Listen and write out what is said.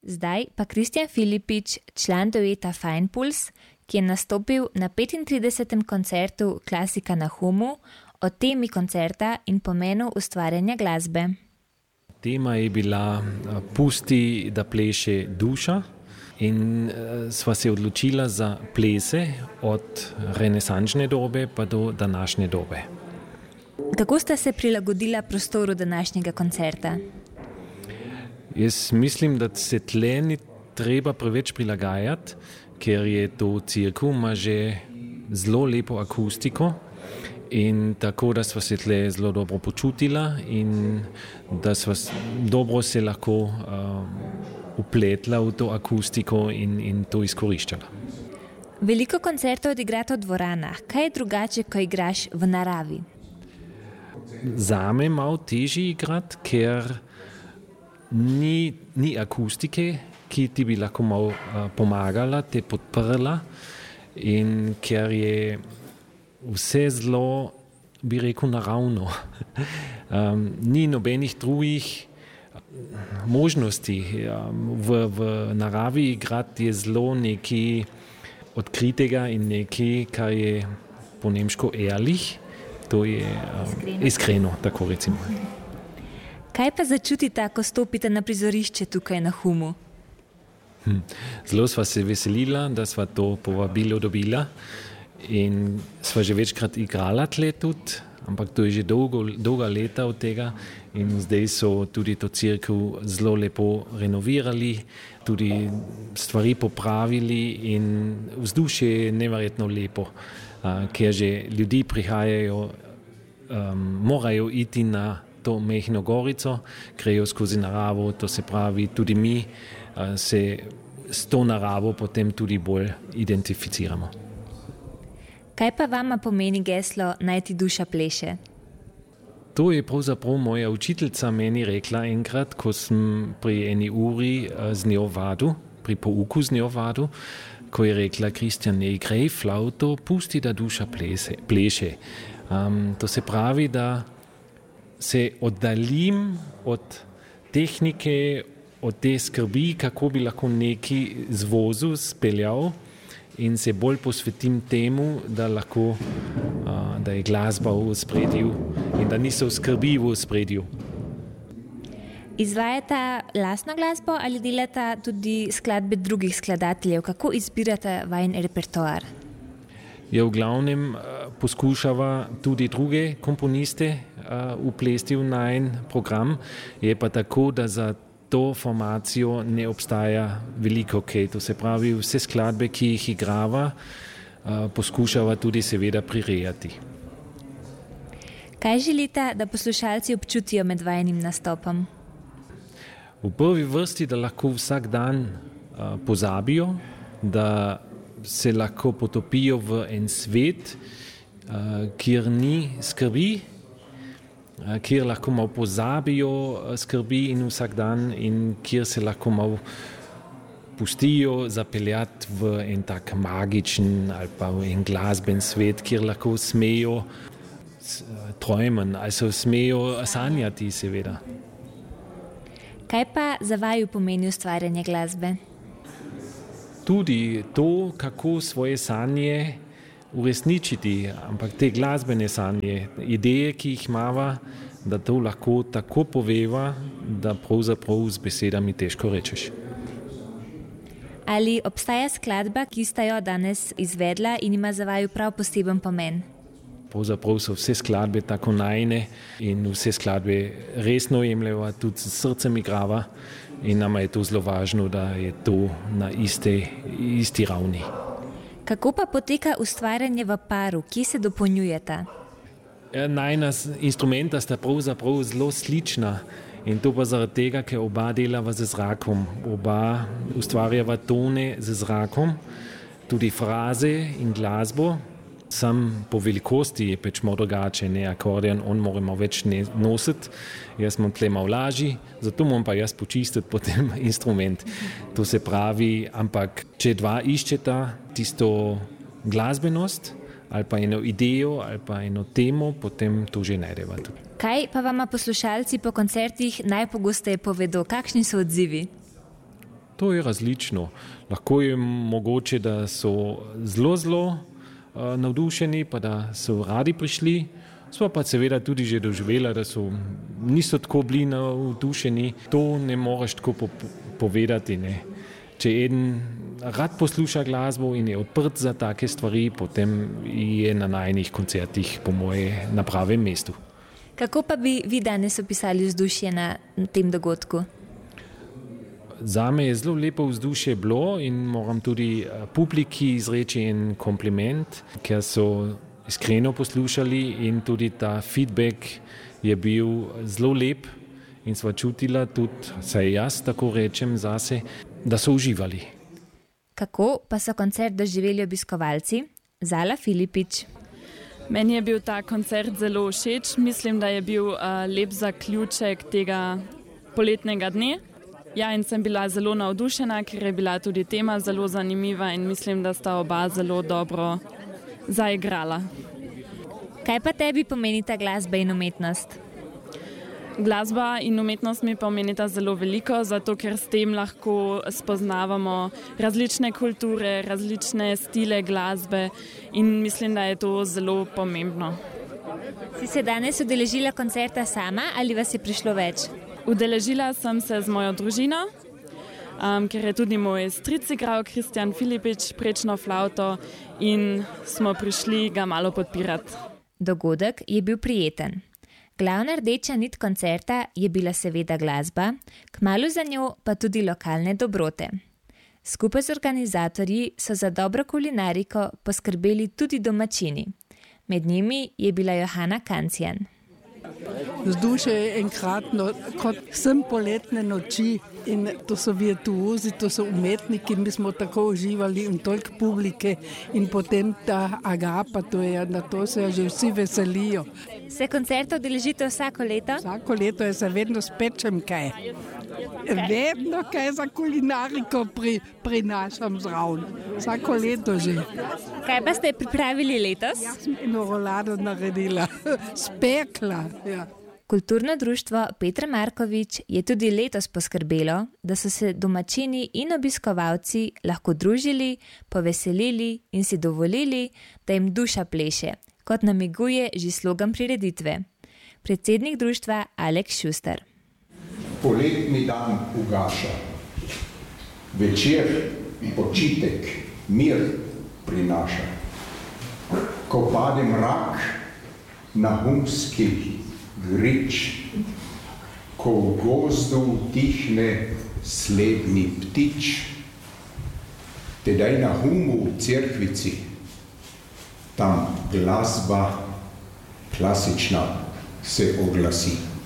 Zdaj pa Kristjan Filipič, član dueta Fine Puls, ki je nastopil na 35. koncertu Klasika na Humu, o temi koncerta in pomenu ustvarjanja glasbe. Tema je bila Pusti, da pleše duša in sva se odločila za plese od renesančne dobe pa do današnje dobe. Kako sta se prilagodila prostoru današnjega koncerta? Jaz mislim, da se tle ni treba preveč prilagajati, ker je to cerkev, ima že zelo lepo akustiko in tako, da sva se tle zelo dobro počutila in da sva dobro se lahko upletla v to akustiko in to izkoriščala. Veliko koncertov odigrate v dvoranah. Kaj je drugače, ko igraš v naravi? Zame malo težje igrati, ker ni akustike, ki ti bi lahko malo pomagala, te podprla in ker je vse zelo, bi rekel, naravno. Ni nobenih drugih možnosti. V naravi igrati je zelo nekaj odkritega in nekaj, kar je po nemško ehrlich, to je iskreno, tako recimo. Kaj pa začutite, ko stopite na prizorišče tukaj na Humu? Zelo sva se veselila, da sva to povabilo dobila in sva že večkrat igrala tle tudi, ampak to je že dolga leta od tega in zdaj so tudi to cerkev zelo lepo renovirali, tudi stvari popravili in vzdušje je neverjetno lepo, ker že ljudi prihajajo, morajo iti na to Mehno Gorico, grejo skozi naravo, to se pravi, tudi mi se s to naravo potem tudi bolj identificiramo. Kaj pa vama pomeni geslo Naj ti duša pleše? To je pravzaprav moja učiteljica meni rekla enkrat, ko sem pri eni uri z njo vadil, pri pouku z njo vadil, ko je rekla: Kristjan, ne igraj flauto, pusti, da duša pleše. To se pravi, da se oddaljim od tehnike, od te skrbi, kako bi lahko neki zvozu speljal in se bolj posvetim temu, da je glasba v ospredju in da niso skrbi v ospredju. Izvajate lastno glasbo ali delate tudi skladbe drugih skladateljev? Kako izbirate vajen repertoar? Ja, v glavnem poskušava tudi druge komponiste vplesti v najin program. Je pa tako, da za to formacijo ne obstaja veliko kaj. To se pravi, vse skladbe, ki jih igrava, poskušava tudi seveda prirejati. Kaj želite, da poslušalci občutijo med vajenim nastopom? V prvi vrsti, da lahko vsak dan pozabijo, da se lahko potopijo v en svet, kjer ni skrbi, kjer lahko malo pozabijo skrbi in vsak dan in kjer se lahko malo pustijo zapeljati v en tak magičen ali pa v en glasben svet, kjer lahko smejo träumen, also smejo sanjati seveda. Kaj pa za vaju pomeni ustvarjanje glasbe? Tudi to, kako svoje sanje uresničiti, ampak te glasbene sanje, ideje, ki jih imava, da to lahko tako poveva, da pravzaprav z besedami težko rečeš. Ali obstaja skladba, ki sta jo danes izvedla in ima za vaju prav poseben pomen? Pravzaprav so vse skladbe tako najine in vse skladbe resno jemljeva, tudi s srcem igrava in nama je to zelo važno, da je to na isti ravni. Kako pa poteka ustvarjanje v paru? Kje se dopolnjujeta? Najina instrumenta sta pravzaprav zelo slična in to pa zaradi tega, ker oba delava z zrakom. Oba ustvarjava tone z zrakom, tudi fraze in glasbo. Sam po velikosti je pač malo drugače, ne akordeon, on mora malo več nositi, jaz imam tle malo lažji, zato moram pa jaz počistiti potem instrument. To se pravi, ampak če dva iščeta tisto glasbenost ali pa eno idejo ali pa eno temo, potem to že najdeva. Kaj pa vama poslušalci po koncertih najpogosteje povedo? Kakšni so odzivi? To je različno. Lahko je mogoče, da so zelo navdušeni, pa da so radi prišli. Sva pa seveda tudi že doživela, da niso tako bili navdušeni. To ne moreš tako povedati, ne. Če eden rad posluša glasbo in je odprt za take stvari, potem je na najnih koncertih po moje na pravem mestu. Kako pa bi vi danes opisali vzdušje na tem dogodku? Zame je zelo lepo vzdušje bilo in moram tudi publiki izreči en kompliment, ker so iskreno poslušali in tudi ta feedback je bil zelo lep in sva čutila tudi, saj jaz tako rečem zase, da so uživali. Kako pa so koncert doživeli obiskovalci? Zala Filipič. Meni je bil ta koncert zelo všeč. Mislim, da je bil lep zaključek tega poletnega dne. Ja, in sem bila zelo navdušena, ker je bila tudi tema zelo zanimiva in mislim, da sta oba zelo dobro zaigrala. Kaj pa tebi pomenita glasba in umetnost? Glasba in umetnost mi pomenita zelo veliko, zato ker s tem lahko spoznavamo različne kulture, različne stile glasbe in mislim, da je to zelo pomembno. Si se danes udeležila koncerta sama ali vas je prišlo več? Udeležila sem se z mojo družino, ker je tudi moj stric igral Kristjan Filipič prečno flavto in smo prišli ga malo podpirati. Dogodek je bil prijeten. Glavna rdeča nit koncerta je bila seveda glasba, kmalu za njo pa tudi lokalne dobrote. Skupaj z organizatorji so za dobro kulinariko poskrbeli tudi domačini. Med njimi je bila Johana Kancijan. Vzdušje je enkratno, kot sem poletne noči in to so virtuozi, to so umetniki, mi smo tako uživali in toliko publike in potem ta agapa, na to se že vsi veselijo. Se koncertov udeležite vsako leto? Vsako leto je se vedno spečem kaj. Vedno kaj za kulinariko prinašam zraven. Vsako leto že. Kaj pa ste pripravili letos? Jaz sem eno rolado naredila, spekla. Ja. Kulturno društvo Petra Markovič je tudi letos poskrbelo, da so se domačini in obiskovalci lahko družili, poveselili in si dovolili, da jim duša pleše, kot namiguje že slogan prireditve. Predsednik društva Aleks Šuster. Poletni dan ugaša. Večer, počitek, mir prinaša. Ko pade mrak na humski grič, ko v gozdu utihne slednji ptič, tedaj na humu v cerkvici, tam glasba klasična se oglasi.